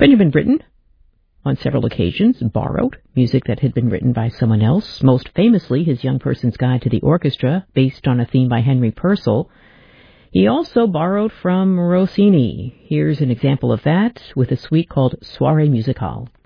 Benjamin Britten, on several occasions, borrowed music that had been written by someone else, most famously his Young Person's Guide to the Orchestra, based on a theme by Henry Purcell. He also borrowed from Rossini. Here's an example of that with a suite called Soirée Musicale.